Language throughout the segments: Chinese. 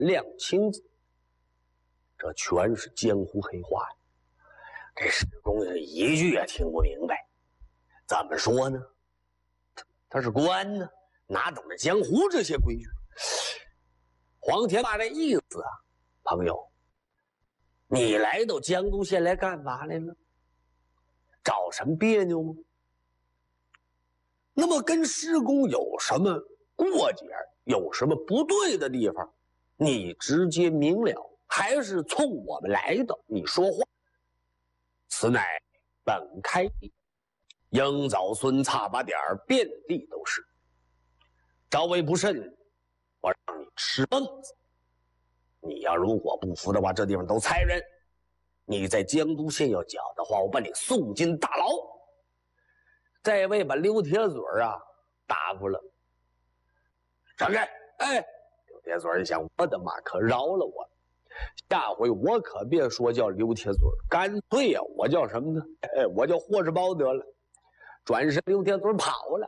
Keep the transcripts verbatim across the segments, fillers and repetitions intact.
亮青子，这全是江湖黑话呀。这施公一句也听不明白，怎么说呢？他是官呢，哪懂得江湖这些规矩？黄天霸这意思啊，朋友，你来到江都县来干嘛来了？找什么别扭吗？那么跟施公有什么过节，有什么不对的地方，你直接明了，还是冲我们来的？你说话。此乃本开地，鹰枣孙擦把点儿遍地都是。稍微不慎，我让你吃蹦子。你要如果不服的话，这地方都猜人。你在江都县要搅的话，我把你送进大牢。这位把刘铁嘴啊打过了，闪开！哎，刘铁嘴一想，我的妈，可饶了我！下回我可别说叫刘铁嘴，干脆呀、啊，我叫什么呢？哎，我叫霍世包得了。转身，刘铁嘴跑了。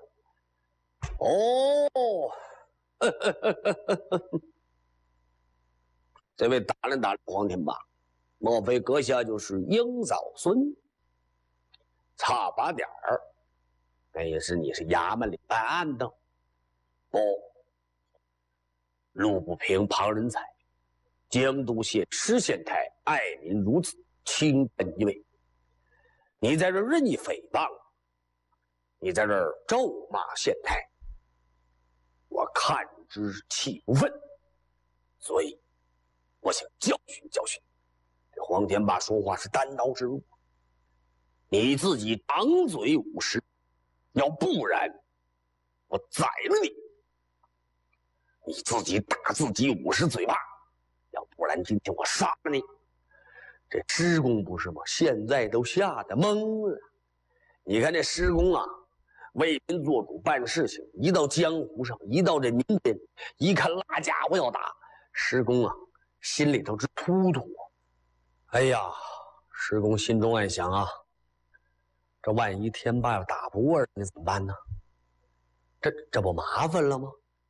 哦，呵呵呵呵呵呵这位打了打了黄天霸，莫非阁下就是鹰枣孙？差把点儿，那也是你是衙门里办案的？不，路不平旁人踩。江都县知县台爱民如子，清本一位。你在这任意诽谤，你在这儿咒骂县台，我看之气不愤，所以我想教训教训。这黄天霸说话是单刀直入，你自己长嘴五十，要不然我宰了你。你自己打自己五十嘴巴，要不然今天我杀了你。这施公不是吗？现在都吓得懵了。你看这施公啊，为民做主办事情，一到江湖上，一到这民间，一看拉家伙要打，施公啊心里头直突突。哎呀，施公心中暗想啊，这万一天霸要打不过人家怎么办呢？这这不麻烦了吗？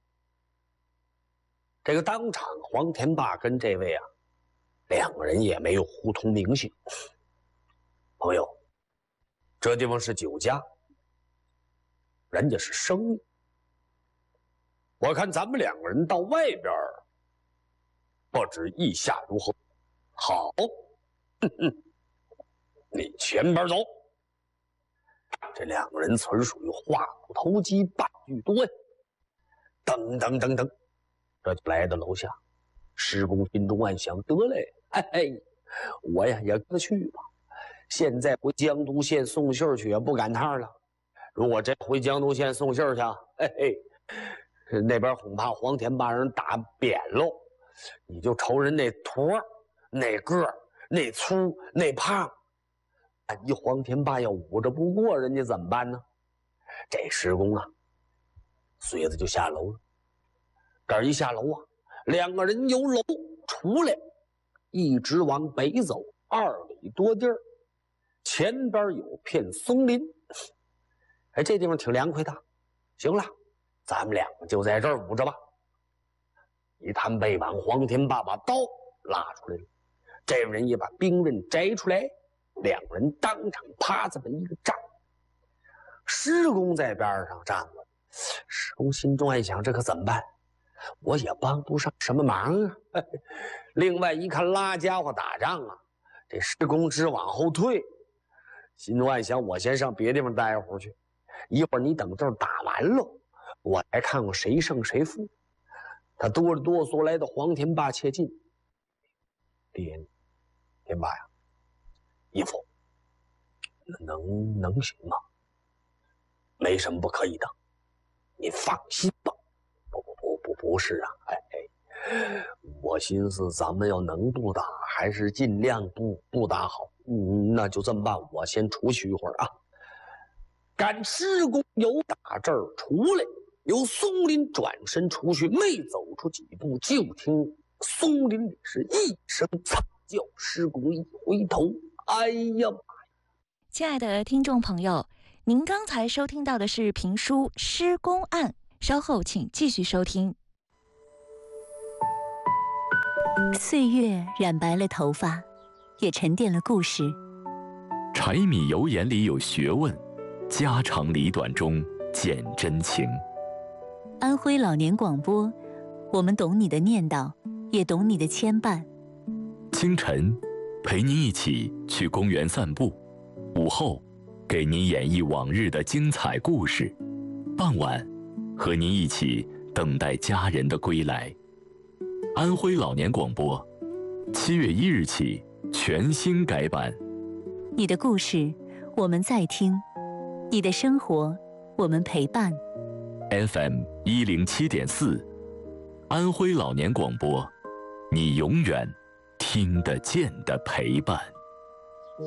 这个当场黄天霸跟这位啊两个人也没有互通名姓。朋友，这地方是酒家，人家是生意，我看咱们两个人到外边不知意下如何。好，哼哼，你前边走。这两个人纯属于话不投机半句多呀。噔噔噔噔，这就来到楼下。施公心中暗想：得嘞，哎哎，我呀也跟他去吧。现在回江都县送信儿去也不赶趟了。如果真回江都县送信儿去，嘿嘿，那边恐怕黄天霸人打扁喽。你就瞅人那坨、那个、那粗、那胖，万一黄天霸要捂着不过人家怎么办呢？这施公啊，随子就下楼了。这儿一下楼啊，两个人由楼出来，一直往北走二里多地儿，前边有片松林。哎，这地方挺凉快的。行了，咱们两个就在这儿捂着吧。一探背往，黄天霸把刀拉出来了。这位人也把兵刃摘出来，两人当场趴这么一个仗。施公在边上站着，施公心中暗想：这可怎么办？我也帮不上什么忙啊。另外一看拉家伙打仗啊，这施公直往后退，心中暗想：我先上别地方待会儿去，一会儿你等这儿打完了，我来看看谁胜谁负。他哆里哆嗦来到黄天霸切近，天天霸呀，义父，能能行吗？没什么不可以的，你放心吧。不不不不不是啊，哎哎，我寻思咱们要能不打，还是尽量不不打好。嗯，那就这么办，我先出去一会儿啊。赶施公由打这儿出来，由松林转身出去，没走出几步，就听松林里是一声惨叫。施公一回头，哎呀！ 亲爱的听众朋友，您刚才收听到的是评书《施公案》，稍后请继续收听。 岁月染白了头发，也沉淀了故事。 柴米油盐里有学问，家长里短中见真情。 安徽老年广播，我们懂你的念叨，也懂你的牵绊。 清晨，陪您一起去公园散步；午后，给您演绎往日的精彩故事；傍晚，和您一起等待家人的归来。安徽老年广播，七月一日起全新改版。 你的故事，我们在听；你的生活，我们陪伴。 F M 一零七点四，安徽老年广播，你永远听得见的陪伴。